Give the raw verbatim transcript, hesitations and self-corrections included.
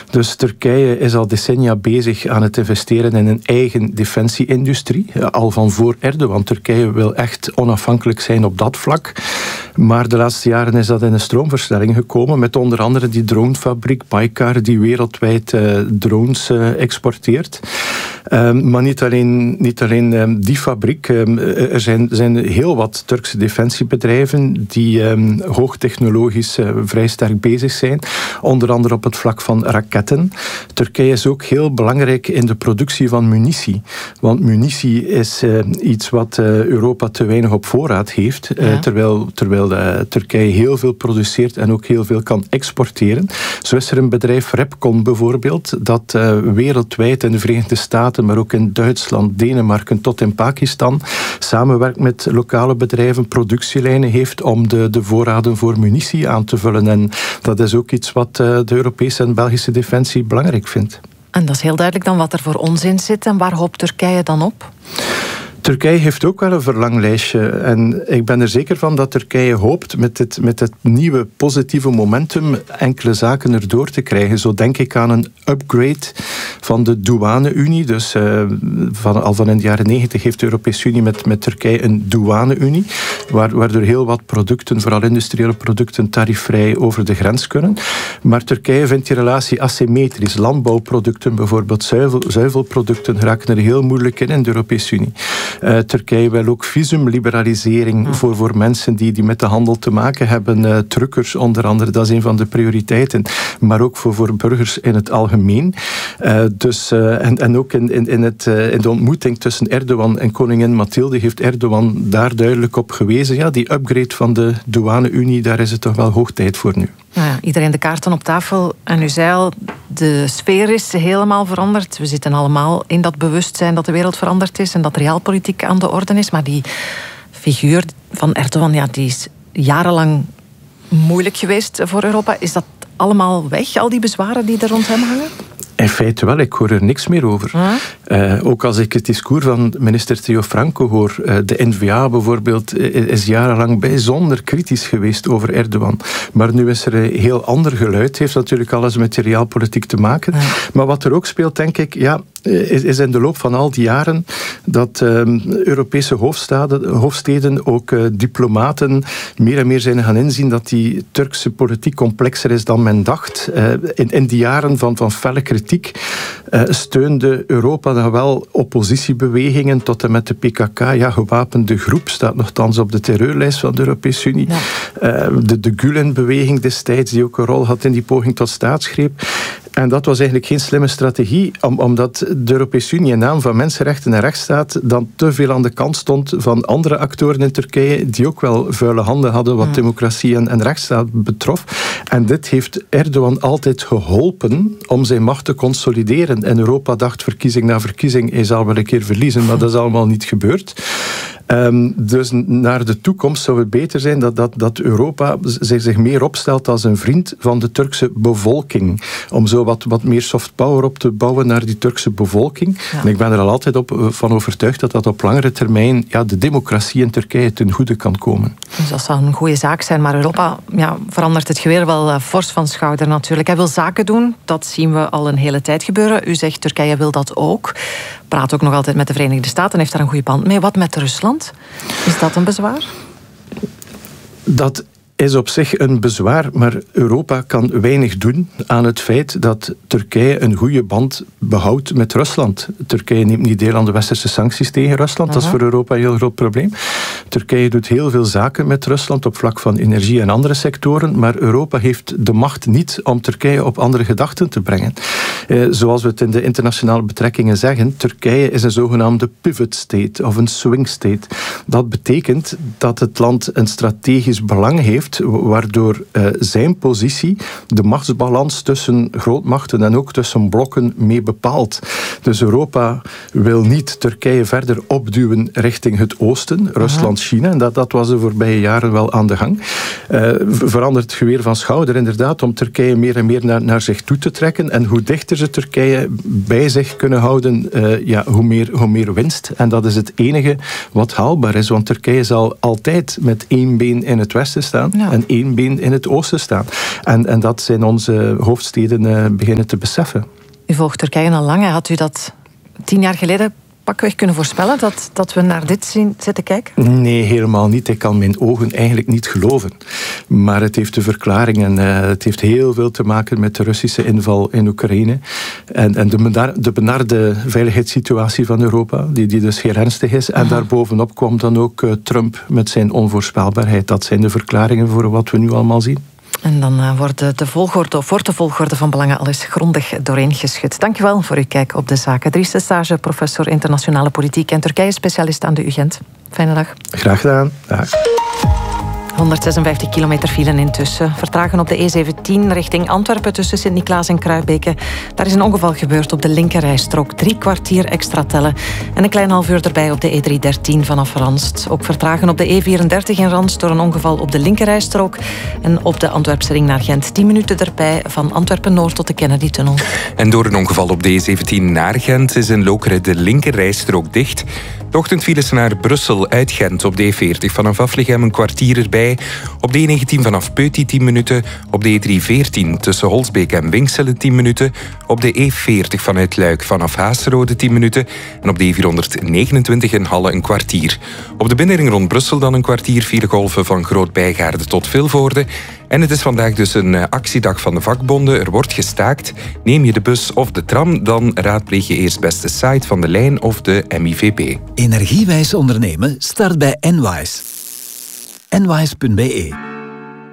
Dus Turkije is al decennia bezig aan het investeren in een eigen defensie-industrie. Al van voor Erdogan. Turkije wil echt onafhankelijk zijn op dat vlak. Maar de laatste jaren is dat in een stroomversnelling gekomen. Met onder andere die dronefabriek Baykar, die wereldwijd uh, drones uh, exporteert. Um, maar niet alleen, niet alleen um, die fabriek. Um, er zijn, zijn heel wat Turkse defensiebedrijven die um, hoogtechnologisch uh, vrij sterk bezig zijn. Onder andere op het vlak van raketten. Turkije is ook heel belangrijk in de productie van munitie. Want munitie is uh, iets wat uh, Europa te weinig op voorraad heeft. Uh, ja. Terwijl, terwijl uh, Turkije heel veel produceert en ook heel veel kan exporteren. Zo is er een bedrijf, Repcon bijvoorbeeld, dat uh, wereldwijd in de Verenigde Staten, maar ook in Duitsland, Denemarken tot in Pakistan, samenwerkt met lokale bedrijven, productielijnen heeft om de, de voorraden voor munitie aan te vullen. En dat is ook iets wat uh, de Europese en Belgische defensie belangrijk vindt. En dat is heel duidelijk dan wat er voor ons in zit. En waar hoopt Turkije dan op? Turkije heeft ook wel een verlanglijstje. En ik ben er zeker van dat Turkije hoopt met het, met het nieuwe positieve momentum enkele zaken erdoor te krijgen. Zo denk ik aan een upgrade van de douane-unie. Dus uh, van, al van in de jaren negentig heeft de Europese Unie met, met Turkije een douane-unie. Waardoor heel wat producten, vooral industriële producten, tariefvrij over de grens kunnen. Maar Turkije vindt die relatie asymmetrisch. Landbouwproducten, bijvoorbeeld zuivel, zuivelproducten, raken er heel moeilijk in in de Europese Unie. Uh, Turkije wil ook visumliberalisering ja. voor, voor mensen die, die met de handel te maken hebben. Uh, truckers onder andere, dat is een van de prioriteiten. Maar ook voor, voor burgers in het algemeen. Uh, dus, uh, en, en ook in, in, in, het, uh, in de ontmoeting tussen Erdogan en koningin Mathilde heeft Erdogan daar duidelijk op gewezen. Ja, die upgrade van de douane-unie, daar is het toch wel hoog tijd voor nu. Nou ja, iedereen de kaarten op tafel. En u zei al, de sfeer is helemaal veranderd. We zitten allemaal in dat bewustzijn dat de wereld veranderd is en dat realpolitiek aan de orde is. Maar die figuur van Erdogan, ja, die is jarenlang moeilijk geweest voor Europa. Is dat allemaal weg, al die bezwaren die er rond hem hangen? In feite wel, ik hoor er niks meer over. Huh? Uh, ook als ik het discours van minister Theo Franco hoor, uh, de N V A bijvoorbeeld, is jarenlang bijzonder kritisch geweest over Erdogan. Maar nu is er een heel ander geluid. heeft natuurlijk alles met de realpolitiek te maken. Huh? Maar wat er ook speelt, denk ik, ja, is, is in de loop van al die jaren dat um, Europese hoofdsteden, hoofdsteden ook uh, diplomaten meer en meer zijn gaan inzien dat die Turkse politiek complexer is dan men dacht. Uh, in, in die jaren van, van felle kritiek uh, steunde Europa dan wel oppositiebewegingen tot en met de P K K. Ja, gewapende groep staat nogthans op de terreurlijst van de Europese Unie. Ja. Uh, de, de Gülen-beweging destijds, die ook een rol had in die poging tot staatsgreep. En dat was eigenlijk geen slimme strategie, omdat de Europese Unie in naam van mensenrechten en rechtsstaat dan te veel aan de kant stond van andere actoren in Turkije die ook wel vuile handen hadden wat democratie en, en rechtsstaat betrof. En dit heeft Erdogan altijd geholpen om zijn macht te consolideren. En Europa dacht verkiezing na verkiezing, hij zal wel een keer verliezen, maar dat is allemaal niet gebeurd. Um, dus naar de toekomst zou het beter zijn dat, dat, dat Europa zich, zich meer opstelt als een vriend van de Turkse bevolking. Om zo wat, wat meer soft power op te bouwen naar die Turkse bevolking. Ja. En ik ben er al altijd op, van overtuigd dat dat op langere termijn ja, de democratie in Turkije ten goede kan komen. Dus dat zou een goede zaak zijn, maar Europa ja, verandert het geweer wel uh, fors van schouder natuurlijk. Hij wil zaken doen, dat zien we al een hele tijd gebeuren. U zegt Turkije wil dat ook. Praat ook nog altijd met de Verenigde Staten en heeft daar een goede band mee. Wat met Rusland? Is dat een bezwaar? Dat is op zich een bezwaar, maar Europa kan weinig doen aan het feit dat Turkije een goede band behoudt met Rusland. Turkije neemt niet deel aan de westerse sancties tegen Rusland. Dat is voor Europa een heel groot probleem. Turkije doet heel veel zaken met Rusland op vlak van energie en andere sectoren, maar Europa heeft de macht niet om Turkije op andere gedachten te brengen. Eh, zoals we het in de internationale betrekkingen zeggen, Turkije is een zogenaamde pivot state of een swing state. Dat betekent dat het land een strategisch belang heeft waardoor uh, zijn positie de machtsbalans tussen grootmachten en ook tussen blokken mee bepaalt. Dus Europa wil niet Turkije verder opduwen richting het oosten, Rusland, China. En dat, dat was de voorbije jaren wel aan de gang. Uh, verandert het geweer van schouder inderdaad om Turkije meer en meer naar, naar zich toe te trekken. En hoe dichter ze Turkije bij zich kunnen houden, uh, ja, hoe, meer, hoe meer winst. En dat is het enige wat haalbaar is. Want Turkije zal altijd met één been in het westen staan. Ja. En één been in het oosten staan. En, en dat zijn onze hoofdsteden uh, beginnen te beseffen. U volgt Turkije al lang. Had u dat tien jaar geleden pakweg kunnen voorspellen, dat, dat we naar dit zien, zitten kijken? Nee, helemaal niet. Ik kan mijn ogen eigenlijk niet geloven. Maar het heeft de verklaring en uh, het heeft heel veel te maken met de Russische inval in Oekraïne. En, en de, benar, de benarde veiligheidssituatie van Europa, die, die dus heel ernstig is. En daarbovenop kwam dan ook uh, Trump met zijn onvoorspelbaarheid. Dat zijn de verklaringen voor wat we nu allemaal zien. En dan uh, wordt de volgorde, of wordt de volgorde van belangen al eens grondig doorheen geschud. Dank u wel voor uw kijk op de zaken. Dries de Sage, professor internationale politiek en Turkije-specialist aan de U Gent. Fijne dag. Graag gedaan. Dag. honderdzesenvijftig kilometer file intussen. Vertragen op de E zeventien richting Antwerpen tussen Sint-Niklaas en Kruibeke. Daar is een ongeval gebeurd op de linkerrijstrook. Drie kwartier extra tellen. En een klein half uur erbij op de E driehonderddertien vanaf Ranst. Ook vertragen op de E vierendertig in Ranst door een ongeval op de linkerrijstrook. En op de Antwerpse ring naar Gent. tien minuten erbij van Antwerpen-Noord tot de Kennedy-tunnel. En door een ongeval op de E zeventien naar Gent is in Lokeren de linkerrijstrook dicht. De ochtendfiles naar Brussel uit Gent op de E veertig vanaf Aflichem een kwartier erbij. Op de E negentien vanaf Peuty tien minuten. Op de E driehonderdveertien tussen Holsbeek en Winkselen tien minuten. Op de E veertig vanuit Luik vanaf Haasrode tien minuten. En op de E vierhonderdnegenentwintig in Halle een kwartier. Op de binnenring rond Brussel dan een kwartier filegolven van Groot-Bijgaarde tot Vilvoorde. En het is vandaag dus een actiedag van de vakbonden. Er wordt gestaakt. Neem je de bus of de tram, dan raadpleeg je eerst best de site van de lijn of de M I V P. Energiewijs ondernemen start bij Enwise. Enwise punt be